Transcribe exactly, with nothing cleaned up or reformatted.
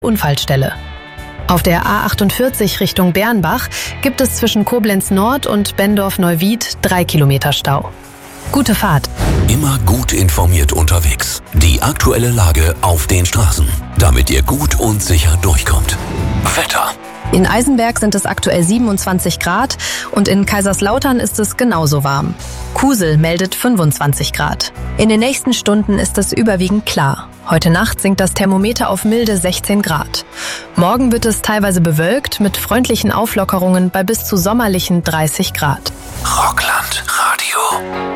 Unfallstelle. Auf der A achtundvierzig Richtung Bernbach gibt es zwischen Koblenz Nord und Bendorf-Neuwied drei Kilometer Stau. Gute Fahrt. Immer gut informiert unterwegs. Die aktuelle Lage auf den Straßen, damit ihr gut und sicher durchkommt. Wetter. In Eisenberg sind es aktuell siebenundzwanzig Grad und in Kaiserslautern ist es genauso warm. Kusel meldet fünfundzwanzig Grad. In den nächsten Stunden ist es überwiegend klar. Heute Nacht sinkt das Thermometer auf milde sechzehn Grad. Morgen wird es teilweise bewölkt mit freundlichen Auflockerungen bei bis zu sommerlichen dreißig Grad. Rockland Radio.